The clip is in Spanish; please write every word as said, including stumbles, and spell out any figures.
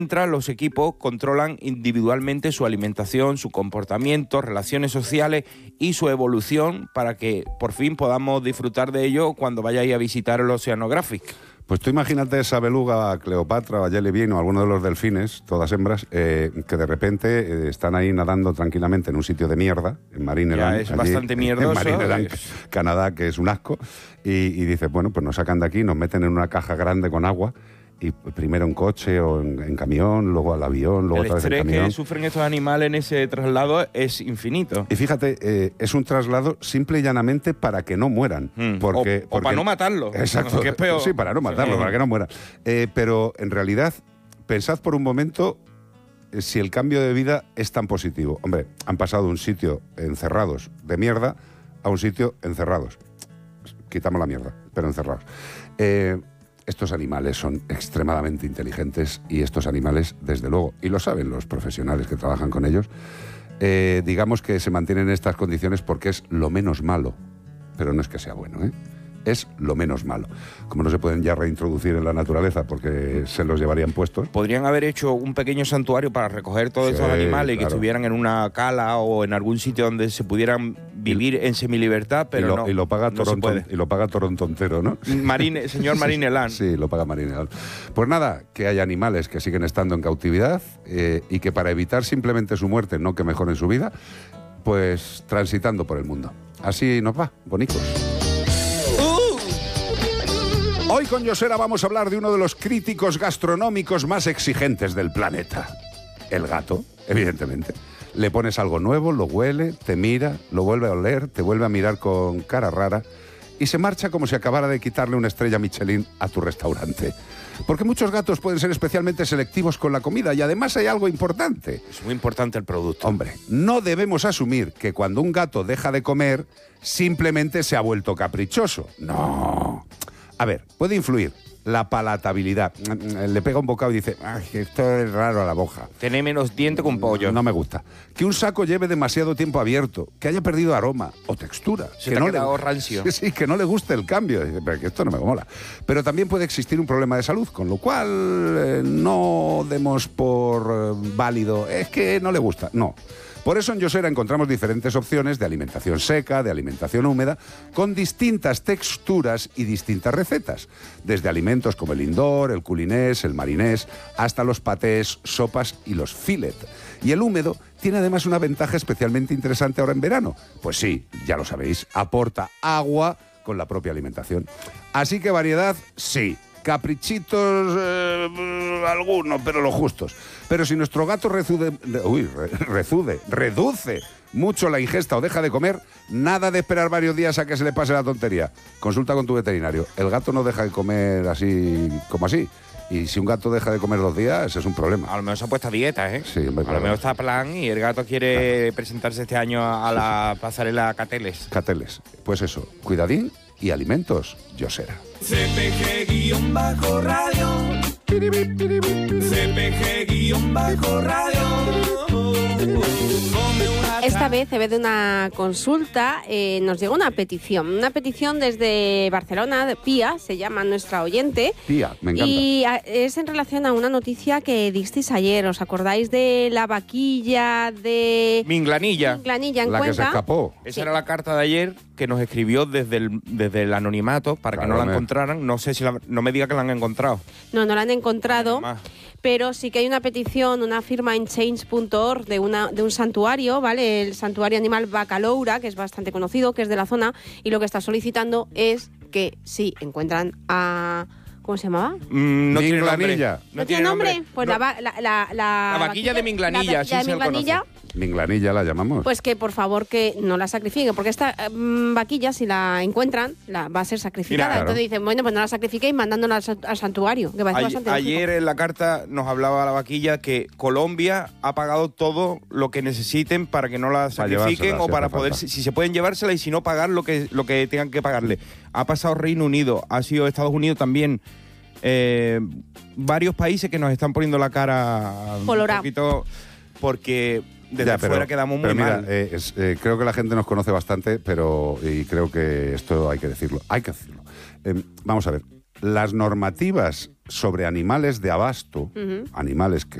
Mientras los equipos controlan individualmente su alimentación, su comportamiento, relaciones sociales y su evolución para que por fin podamos disfrutar de ello cuando vayáis a visitar el Oceanographic. Pues tú imagínate esa beluga, Cleopatra, o Jelly Bean o alguno de los delfines, todas hembras, eh, que de repente eh, están ahí nadando tranquilamente en un sitio de mierda, en Marineland. Ya es allí, bastante mierdoso. En Marineland, es... Canadá, que es un asco. Y, y dices, bueno, pues nos sacan de aquí, nos meten en una caja grande con agua, y primero en coche o en, en camión, luego al avión, luego otra vez en camión. El estrés que sufren estos animales en ese traslado es infinito. Y fíjate, eh, es un traslado simple y llanamente para que no mueran. Mm. Porque, o, porque, o para no matarlos. Exacto. Que es peor. Sí, para no matarlos, sí. para que no mueran. Eh, pero en realidad, pensad por un momento eh, si el cambio de vida es tan positivo. Hombre, han pasado de un sitio encerrados de mierda a un sitio encerrados. Quitamos la mierda, pero encerrados. Eh... Estos animales son extremadamente inteligentes y estos animales, desde luego, y lo saben los profesionales que trabajan con ellos, eh, digamos que se mantienen en estas condiciones porque es lo menos malo, pero no es que sea bueno, ¿eh? Es lo menos malo. Como no se pueden ya reintroducir en la naturaleza porque se los llevarían puestos. Podrían haber hecho un pequeño santuario para recoger todos Sí, estos animales y claro. que estuvieran en una cala o en algún sitio donde se pudieran vivir en semilibertad, pero y lo, no. Y lo paga no Toronto, y lo paga Toronto entero, ¿no? Marine, señor Marineland. Sí, lo paga Marineland. Pues nada, que hay animales que siguen estando en cautividad eh, y que para evitar simplemente su muerte, no que mejoren su vida, pues transitando por el mundo. Así nos va, bonicos. Hoy con Yosera vamos a hablar de uno de los críticos gastronómicos más exigentes del planeta. El gato, evidentemente. Le pones algo nuevo, lo huele, te mira, lo vuelve a oler, te vuelve a mirar con cara rara y se marcha como si acabara de quitarle una estrella Michelin a tu restaurante. Porque muchos gatos pueden ser especialmente selectivos con la comida y además hay algo importante. Es muy importante el producto. Hombre, no debemos asumir que cuando un gato deja de comer simplemente se ha vuelto caprichoso. No. A ver, puede influir la palatabilidad. Le pega un bocado y dice, ay, esto es raro a la boca. Tiene menos diente que un pollo. No me gusta. Que un saco lleve demasiado tiempo abierto, que haya perdido aroma o textura. Se que te no ha quedado le... rancio. Sí, sí, que no le guste el cambio. Dice, pero que esto no me mola. Pero también puede existir un problema de salud, con lo cual eh, no demos por eh, válido, es que no le gusta. No. Por eso en Yosera encontramos diferentes opciones de alimentación seca, de alimentación húmeda, con distintas texturas y distintas recetas. Desde alimentos como el indoor, el culinés, el marinés, hasta los patés, sopas y los filet. Y el húmedo tiene además una ventaja especialmente interesante ahora en verano. Pues sí, ya lo sabéis, aporta agua con la propia alimentación. Así que variedad, sí. Caprichitos, eh, algunos, pero los justos. Pero si nuestro gato rezude, uy, re, rezude, reduce mucho la ingesta o deja de comer, nada de esperar varios días a que se le pase la tontería. Consulta con tu veterinario. El gato no deja de comer así como así. Y si un gato deja de comer dos días, es un problema. A lo mejor se ha puesto a dieta, ¿eh? Sí, hombre, a lo mejor está a plan y el gato quiere claro. presentarse este año a la pasarela Cateles. Cateles. Pues eso, cuidadín y alimentos Yosera. C P G-radio. C P G-radio. Esta vez, en vez de una consulta, eh, nos llegó una petición. Una petición desde Barcelona, de Pía, se llama nuestra oyente. Pía, me encanta. Y a, es en relación a una noticia que disteis ayer. ¿Os acordáis de la vaquilla de... Minglanilla. Minglanilla en La Cuenca? que se escapó. Esa Sí. era la carta de ayer que nos escribió desde el, desde el anonimato para Claro, que no la me... encontraran. No sé si la, no me diga que la han encontrado. No, no la han encontrado. Más. Pero sí que hay una petición, una firma en change punto org de, una, de un santuario, ¿vale? El santuario animal Bacaloura, que es bastante conocido, que es de la zona, y lo que está solicitando es que si encuentran a... ¿Cómo se llamaba? Mm, no tiene Minglanilla. nombre. ¿No, tiene nombre? Pues No. la, va- la, la, la, La vaquilla de Minglanilla, la así vaquilla de se le Minglanilla, conoce. Minglanilla la llamamos. pues que por favor que no la sacrifiquen, porque esta mm, vaquilla, si la encuentran, la va a ser sacrificada. Mira, Entonces dicen, bueno, pues no la sacrifiquéis mandándola al, sa- al santuario, que parece Ay- bastante ayer lógico. en la carta nos hablaba la vaquilla que Colombia ha pagado todo lo que necesiten para que no la sacrifiquen llevársela, o si para hace poder, falta. si, si se pueden llevársela y si no pagar lo que, lo que tengan que pagarle. Ha pasado Reino Unido, ha sido Estados Unidos también. Eh, varios países que nos están poniendo la cara Colorado. un poquito porque desde Ya, pero- fuera quedamos muy pero mira, mal. eh, es, eh, creo que la gente nos conoce bastante, pero y creo que esto hay que decirlo. Hay que decirlo. Eh, vamos a ver. las normativas sobre animales de abasto, Ujú. animales que